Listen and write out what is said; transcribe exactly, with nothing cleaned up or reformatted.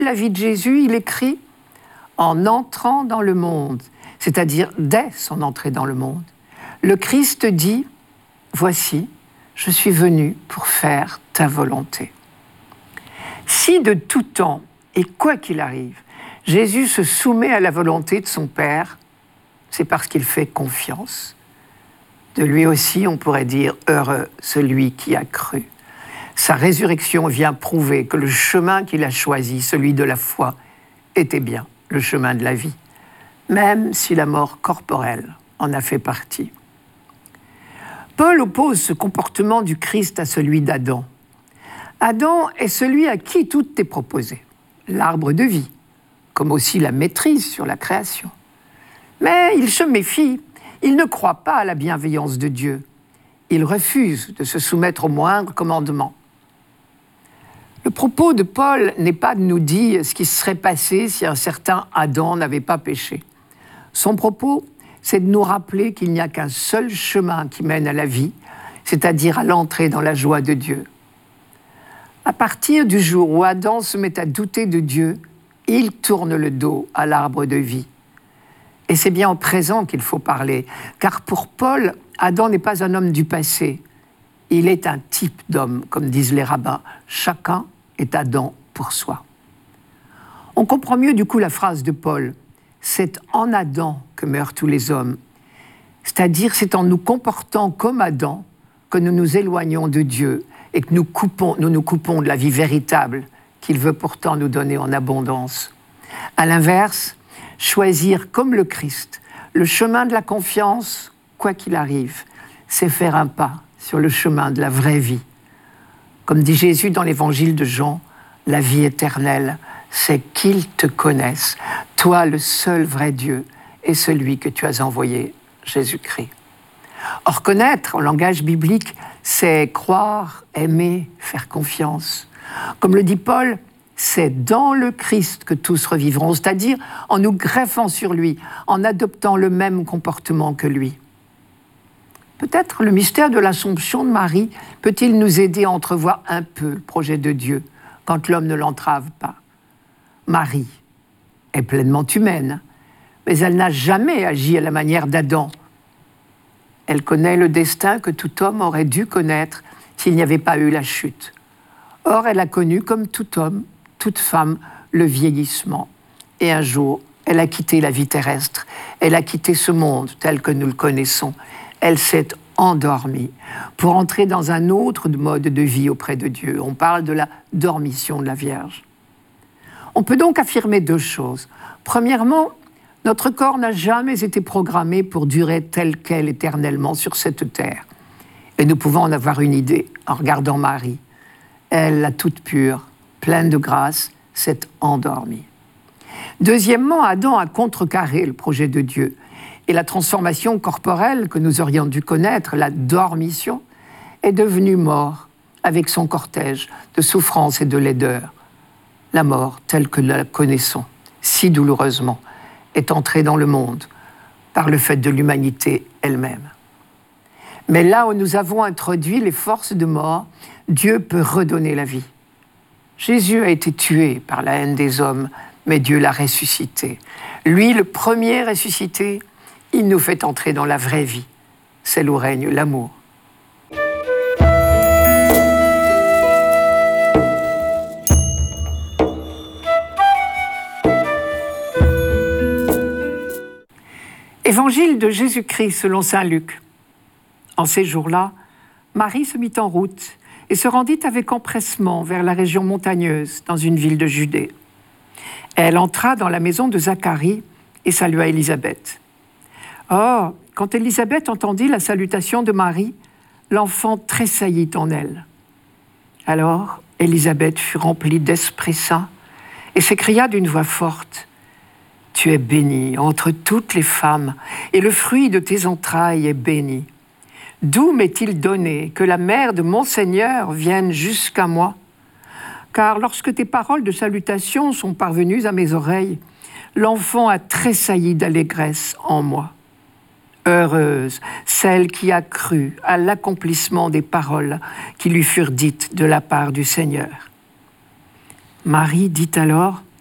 la vie de Jésus, il écrit « En entrant dans le monde », c'est-à-dire dès son entrée dans le monde, le Christ dit « Voici, je suis venu pour faire ta volonté ». Si de tout temps, et quoi qu'il arrive, Jésus se soumet à la volonté de son Père, c'est parce qu'il fait confiance. De lui aussi, on pourrait dire « Heureux celui qui a cru ». Sa résurrection vient prouver que le chemin qu'il a choisi, celui de la foi, était bien le chemin de la vie, même si la mort corporelle en a fait partie. Paul oppose ce comportement du Christ à celui d'Adam. Adam est celui à qui tout est proposé, l'arbre de vie, comme aussi la maîtrise sur la création. Mais il se méfie, il ne croit pas à la bienveillance de Dieu. Il refuse de se soumettre au moindre commandement. Le propos de Paul n'est pas de nous dire ce qui se serait passé si un certain Adam n'avait pas péché. Son propos, c'est de nous rappeler qu'il n'y a qu'un seul chemin qui mène à la vie, c'est-à-dire à l'entrée dans la joie de Dieu. À partir du jour où Adam se met à douter de Dieu, il tourne le dos à l'arbre de vie. Et c'est bien au présent qu'il faut parler, car pour Paul, Adam n'est pas un homme du passé. Il est un type d'homme, comme disent les rabbins. Chacun est Adam pour soi. On comprend mieux du coup la phrase de Paul. C'est en Adam que meurent tous les hommes. C'est-à-dire, c'est en nous comportant comme Adam que nous nous éloignons de Dieu et que nous, coupons, nous nous coupons de la vie véritable qu'il veut pourtant nous donner en abondance. À l'inverse, choisir comme le Christ le chemin de la confiance, quoi qu'il arrive, c'est faire un pas sur le chemin de la vraie vie. Comme dit Jésus dans l'évangile de Jean, la vie éternelle, c'est qu'ils te connaissent, toi le seul vrai Dieu et celui que tu as envoyé, Jésus-Christ. Or, connaître, en langage biblique, c'est croire, aimer, faire confiance. Comme le dit Paul, c'est dans le Christ que tous revivront, c'est-à-dire en nous greffant sur lui, en adoptant le même comportement que lui. Peut-être le mystère de l'Assomption de Marie peut-il nous aider à entrevoir un peu le projet de Dieu quand l'homme ne l'entrave pas. Marie est pleinement humaine, mais elle n'a jamais agi à la manière d'Adam. Elle connaît le destin que tout homme aurait dû connaître s'il n'y avait pas eu la chute. Or, elle a connu, comme tout homme, toute femme, le vieillissement. Et un jour, elle a quitté la vie terrestre. Elle a quitté ce monde tel que nous le connaissons. Elle s'est endormie pour entrer dans un autre mode de vie auprès de Dieu. On parle de la dormition de la Vierge. On peut donc affirmer deux choses. Premièrement, notre corps n'a jamais été programmé pour durer tel quel éternellement sur cette terre. Et nous pouvons en avoir une idée en regardant Marie. Elle, la toute pure, pleine de grâce, s'est endormie. Deuxièmement, Adam a contrecarré le projet de Dieu. Et la transformation corporelle que nous aurions dû connaître, la dormition, est devenue mort avec son cortège de souffrance et de laideur. La mort, telle que nous la connaissons, si douloureusement, est entrée dans le monde par le fait de l'humanité elle-même. Mais là où nous avons introduit les forces de mort, Dieu peut redonner la vie. Jésus a été tué par la haine des hommes, mais Dieu l'a ressuscité. Lui, le premier ressuscité, il nous fait entrer dans la vraie vie, celle où règne l'amour. Évangile de Jésus-Christ selon saint Luc. En ces jours-là, Marie se mit en route et se rendit avec empressement vers la région montagneuse, dans une ville de Judée. Elle entra dans la maison de Zacharie et salua Élisabeth. Or, quand Élisabeth entendit la salutation de Marie, l'enfant tressaillit en elle. Alors, Élisabeth fut remplie d'Esprit Saint et s'écria d'une voix forte, « Tu es bénie entre toutes les femmes, et le fruit de tes entrailles est béni. D'où m'est-il donné que la mère de mon Seigneur vienne jusqu'à moi? Car lorsque tes paroles de salutation sont parvenues à mes oreilles, l'enfant a tressailli d'allégresse en moi. Heureuse celle qui a cru à l'accomplissement des paroles qui lui furent dites de la part du Seigneur. » Marie dit alors,